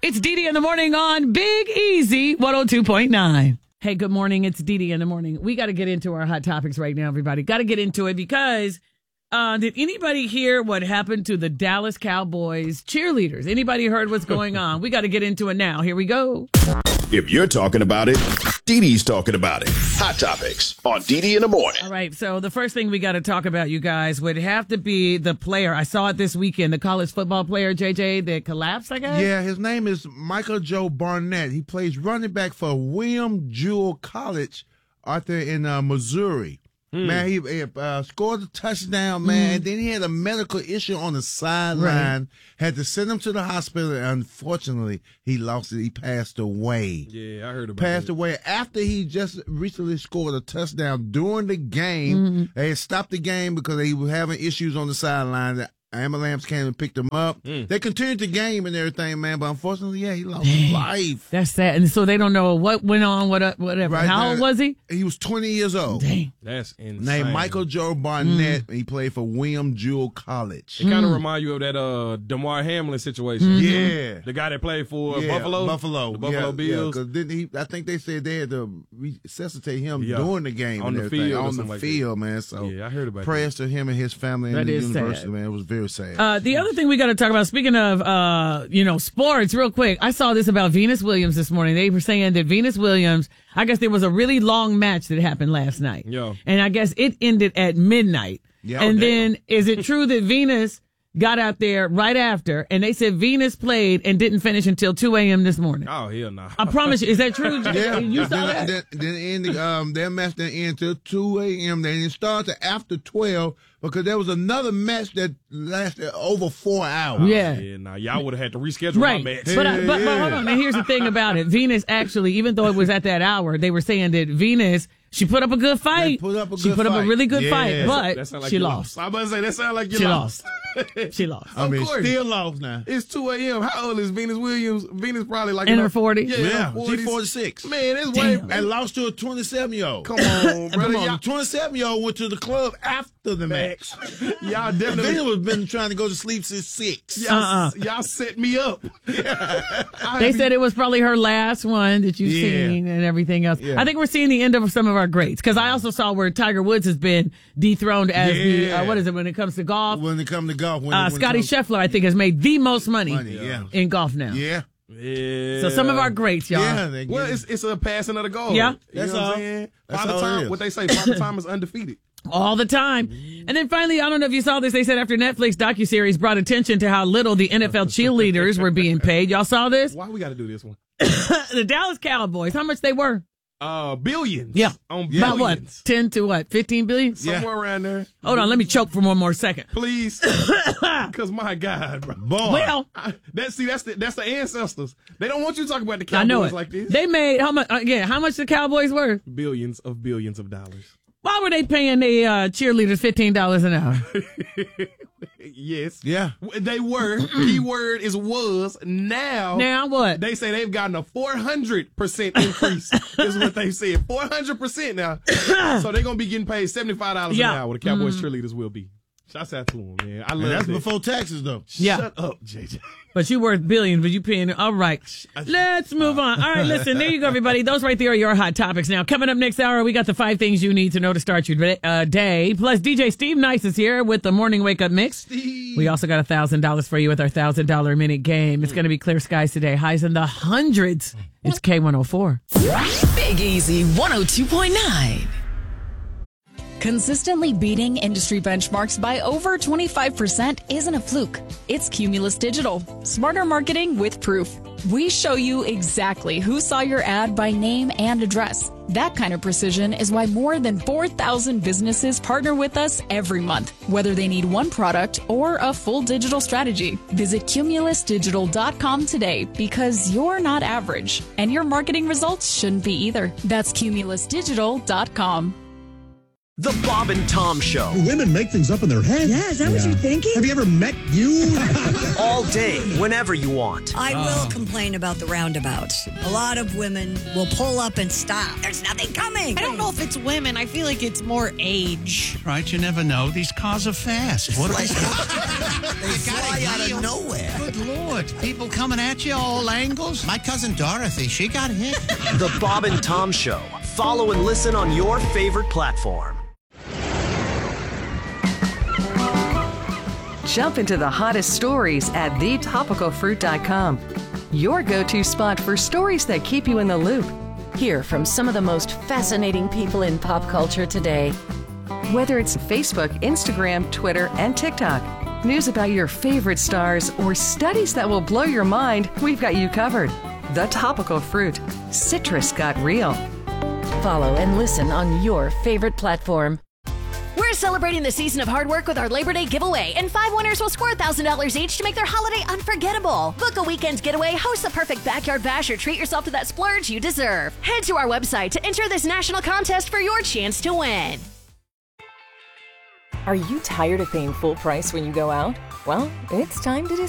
It's Dee in the morning on Big Easy 102.9. Hey, good morning. It's Dee in the morning. We got to get into our hot topics right now, everybody. Got to get into it because did anybody hear what happened to the Dallas Cowboys cheerleaders? Anybody heard what's going on? We got to get into it now. Here we go. If you're talking about it, Dee Dee's talking about it. Hot Topics on Dee in the morning. All right, so the first thing we got to talk about, you guys, would have to be the player. I saw it this weekend, the college football player, JJ, that collapsed, I guess? Yeah, his name is Michael Joe Barnett. He plays running back for William Jewell College out there in Missouri. Man, he scored a touchdown, man. And then he had a medical issue on the sideline. Had to send him to the hospital. And unfortunately, he lost it. He passed away. Yeah, I heard about Passed away after he just recently scored a touchdown during the game. They had stopped the game because they were having issues on the sideline. The ambulance came and picked him up. They continued the game and everything, man. But unfortunately, yeah, he lost his life. That's sad. And so they don't know what went on, whatever. Right How now, old was he? He was 20 years old. Dang. That's insane. Named Michael Joe Barnett. He played for William Jewell College. It kind of remind you of that Damar Hamlin situation. Yeah. The guy that played for Yeah, Buffalo? Buffalo. The Buffalo Bills. Because didn't he? I think they said they had to resuscitate him Yeah. during the game On and the everything. field or On the something like field, man. So Yeah, I heard about prayers to him and his family That and the is university, sad. man. It was very sad. The other thing we got to talk about, speaking of, sports, real quick, I saw this about Venus Williams this morning. They were saying that Venus Williams, I guess there was a really long match that happened last night. Yeah. And I guess it ended at midnight. Yeah, and damn. then, is it true that Venus got out there right after, and they said Venus played and didn't finish until 2 a.m. this morning? Oh, hell no. I promise you. Is that true? Yeah, You saw that? Then their match didn't end until 2 a.m. They didn't start till after 12 because there was another match that lasted over 4 hours. Yeah. Yeah, nah, y'all would have had to reschedule my Right. match. But hold on. Now, here's the thing about it. Venus actually, even though it was at that hour, they were saying that Venus, she put up a good fight. She put up a really good fight, Yeah. That but sound like she you lost. I'm about to say, that sound like you She lost. She lost. I mean, Of course. still lost now. It's 2 a.m. How old is Venus Williams? Venus probably like In her 40s? Yeah, her she 40s. 46. Man, it's way. And lost to a 27-year-old. Come on, brother. Come on, Y'all, the 27-year-old went to the club after the match. y'all Venus definitely. was been trying to go to sleep since 6. Y'all set me up. They said it was probably her last one that you've Yeah. seen and everything else. Yeah. I think we're seeing the end of some of our greats because I also saw where Tiger Woods has been dethroned as Yeah. the, what is it, when it comes to golf? When it comes to golf. Scotty Scheffler, I think, has made the most money yeah. in golf now. Yeah. Yeah. So some of our greats, y'all. Yeah. they Well, get it. it's a passing of the goal. Yeah. You That's know what all. I'm saying? That's Father all it Time, is. what they say, Father Time is undefeated. All the time. And then finally, I don't know if you saw this, they said after Netflix docuseries brought attention to how little the NFL cheerleaders were being paid. Y'all saw this? Why we got to do this one? The Dallas Cowboys, how much they were? Billions. Yeah. On About what? billions. 10 to what? 15 billion? Somewhere around there. Hold on, let me choke for one more second. Please. Because my God, bro. Boy. Well, That's the ancestors. They don't want you to talk about the I know Cowboys it. like this. They made how much? Again, how much the Cowboys were? billions of dollars. Why were they paying the cheerleaders $15 an hour? Yes. Yeah. They were. Keyword is was. Now. Now what? They say they've gotten a 400% increase. Is what they said. 400% now. So they're gonna be getting paid $75 Yeah. an hour. The Cowboys cheerleaders will be. Shouts out to them, man. I love And that's that. before taxes, though. Yeah. Shut up, JJ. But you worth billions, but you paying. All right. Let's move on. All right, listen, there you go, everybody. Those right there are your hot topics. Now, coming up next hour, we got the 5 things you need to know to start your day. Plus, DJ Steve Nice is here with the Morning Wake Up Mix. We also got $1,000 for you with our $1,000 minute game. It's going to be clear skies today. Highs in the hundreds. It's K104. Big Easy 102.9. Consistently beating industry benchmarks by over 25% isn't a fluke. It's Cumulus Digital. Smarter marketing with proof. We show you exactly who saw your ad by name and address. That kind of precision is why more than 4,000 businesses partner with us every month, whether they need one product or a full digital strategy. Visit cumulusdigital.com today because you're not average, and your marketing results shouldn't be either. That's cumulusdigital.com. The Bob and Tom Show. Women make things up in their head. Yeah, is that what you're thinking? Have you ever met you? All day, whenever you want. I will complain about the roundabouts. A lot of women will pull up and stop. There's nothing coming. I don't know if it's women. I feel like it's more age. Right, you never know. These cars are fast. What They fly out of nowhere. Good Lord. People coming at you all angles. My cousin Dorothy, she got hit. The Bob and Tom Show. Follow and listen on your favorite platform. Jump into the hottest stories at thetopicalfruit.com. Your go-to spot for stories that keep you in the loop. Hear from some of the most fascinating people in pop culture today. Whether it's Facebook, Instagram, Twitter, and TikTok, news about your favorite stars, or studies that will blow your mind, we've got you covered. The Topical Fruit. Citrus got real. Follow and listen on your favorite platform. We're celebrating the season of hard work with our Labor Day giveaway, and 5 winners will score $1,000 each to make their holiday unforgettable. Book a weekend getaway, host the perfect backyard bash, or treat yourself to that splurge you deserve. Head to our website to enter this national contest for your chance to win. Are you tired of paying full price when you go out? Well, it's time to